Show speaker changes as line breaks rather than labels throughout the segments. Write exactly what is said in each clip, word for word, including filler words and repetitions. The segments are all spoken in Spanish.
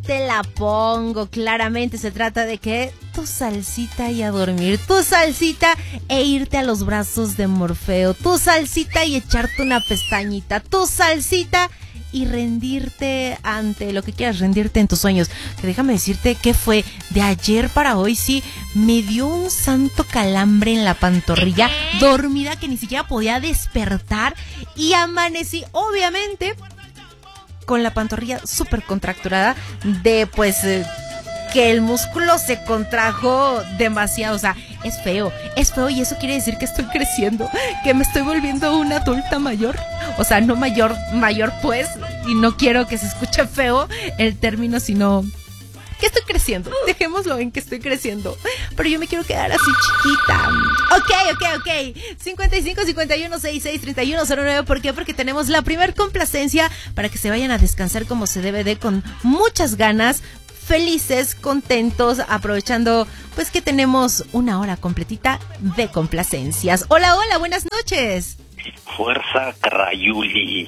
te la pongo. Claramente se trata de que tu salsita y a dormir, tu salsita e irte a los brazos de Morfeo, tu salsita y echarte una pestañita, tu salsita y rendirte ante lo que quieras, rendirte en tus sueños. Que déjame decirte que fue de ayer para hoy, sí, me dio un santo calambre en la pantorrilla, dormida que ni siquiera podía despertar y amanecí, obviamente, con la pantorrilla súper contracturada de, pues, eh, que el músculo se contrajo demasiado. O sea, es feo, es feo y eso quiere decir que estoy creciendo, que me estoy volviendo una adulta mayor. O sea, no mayor, mayor pues, y no quiero que se escuche feo el término, sino que estoy creciendo. Dejémoslo en que estoy creciendo. Pero yo me quiero quedar así chiquita. Ok, ok, ok. cincuenta y cinco, cincuenta y uno, sesenta y seis, treinta y uno, cero nueve. ¿Por qué? Porque tenemos la primer complacencia para que se vayan a descansar como se debe de, con muchas ganas, felices, contentos, aprovechando pues que tenemos una hora completita de complacencias. Hola, hola, buenas noches.
Fuerza Crayuli.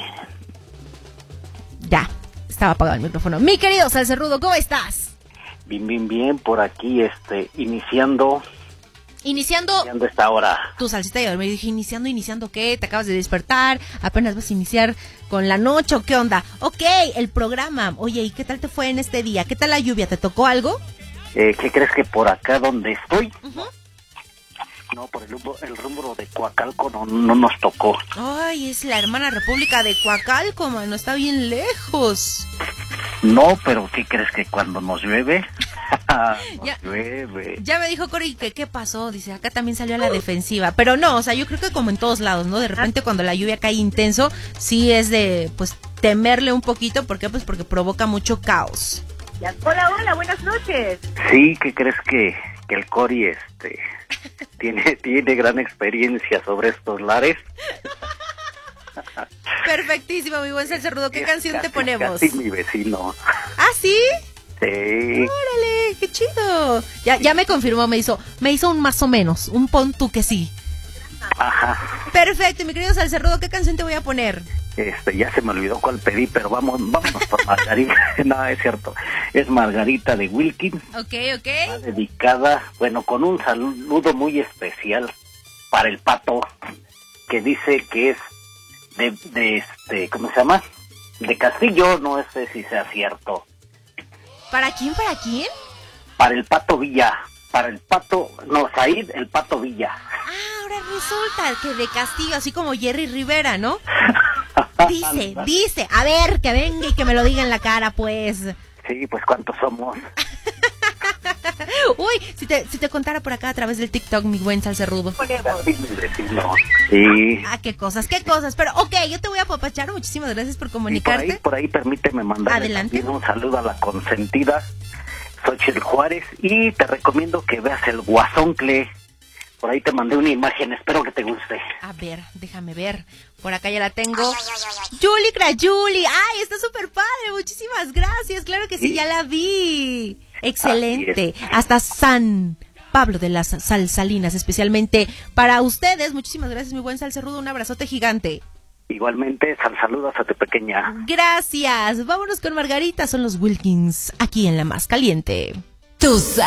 Ya, estaba apagado el micrófono. Mi querido Salcerrudo, ¿cómo estás?
Bien, bien, bien, por aquí, este, iniciando...
Iniciando...
Iniciando esta hora.
Tu salsita y dormir. Dije, ¿iniciando, iniciando qué? ¿Te acabas de despertar? ¿Apenas vas a iniciar con la noche o qué onda? Ok, el programa. Oye, ¿y qué tal te fue en este día? ¿Qué tal la lluvia? ¿Te tocó algo?
Eh, ¿Qué crees que por acá donde estoy?
Uh-huh.
No, por el rumbo, el rumbo de Coacalco no, no nos tocó.
Ay, es la hermana república de Coacalco, mano, está bien lejos.
No, pero ¿qué crees que cuando nos llueve? nos
ya,
llueve.
Ya me dijo Cory que qué pasó, dice, acá también salió a la defensiva. Pero no, o sea, yo creo que como en todos lados, ¿no? De repente cuando la lluvia cae intenso, sí es de, pues, temerle un poquito. ¿Por qué? Pues porque provoca mucho caos.
Ya. Hola, hola, buenas noches.
Sí, ¿qué crees que, que el Cory, este... Tiene, tiene gran experiencia sobre estos lares.
Perfectísimo, mi buen Salcerrudo. ¿Qué
es
canción
casi,
te ponemos?
Casi mi vecino.
¿Ah, sí?
Sí.
Órale, qué chido. Ya, ya me confirmó, me hizo, me hizo un más o menos, un pon tú que sí.
Ajá.
Perfecto, mi querido Salcerrudo, ¿qué canción te voy a poner?
Este, ya se me olvidó cuál pedí, pero vamos, vámonos por Margarita. No, es cierto. Es Margarita de Wilkins.
Ok, ok.
Está dedicada, bueno, con un saludo muy especial para el Pato, que dice que es de, de este, ¿cómo se llama? De Castillo, no sé si sea cierto.
¿Para quién, para quién?
Para el Pato Villa, para el Pato, no, Said, el Pato Villa.
Ah, ahora resulta que de Castillo, así como Jerry Rivera, ¿no? Dice, dice, a ver, que venga y que me lo diga en la cara, pues.
Sí, pues ¿cuántos somos?
Uy, si te, si te contara por acá a través del TikTok, mi buen Salcerrudo.
Sí.
Ah, qué cosas, qué cosas. Pero, ok, yo te voy a apapachar. Muchísimas gracias por comunicarte.
Y por ahí, por ahí permíteme mandar un saludo a la consentida Xochitl Juárez. Y te recomiendo que veas el Guasoncle. Por ahí te mandé una imagen, espero que te guste.
A ver, déjame ver. Por acá ya la tengo. Julie Crayuli. Ay, está súper padre. Muchísimas gracias. Claro que sí, ¿sí? Ya la vi. Excelente. Hasta San Pablo de las Salsalinas, especialmente para ustedes. Muchísimas gracias, mi buen Salcerrudo. Un abrazote gigante.
Igualmente, sal saludos a tu pequeña.
Gracias. Vámonos con Margarita. Son los Wilkins, aquí en La Más Caliente. Tu